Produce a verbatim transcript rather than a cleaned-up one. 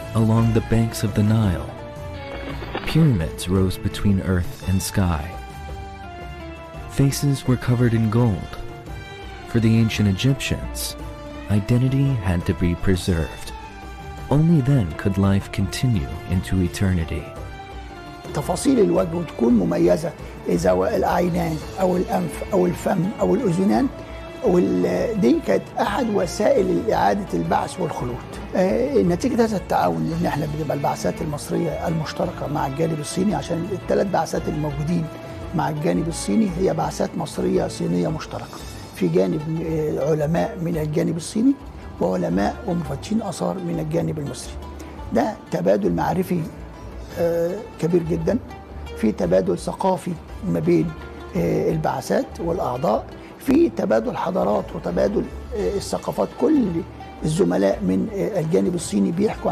along the banks of the Nile. Pyramids rose between earth and sky. Faces were covered in gold. For the ancient Egyptians, identity had to be preserved. Only then could life continue into eternity. تفاصيل الوجه تكون مميزة، إذا العينان أو الأنف أو الفم أو الأذنان، ودي كانت أحد وسائل إعادة البعث والخلود. نتيجة هذا التعاون إن إحنا بتبقى البعثات المصرية المشتركة مع الجانب الصيني، عشان الثلاث بعثات الموجودين مع الجانب الصيني هي بعثات مصرية صينية مشتركة، في جانب علماء من الجانب الصيني وعلماء ومفتشين آثار من الجانب المصري. ده تبادل معرفي كبير جدا، في تبادل ثقافي ما بين البعثات والأعضاء، في تبادل حضارات وتبادل الثقافات. كل الزملاء من الجانب الصيني بيحكوا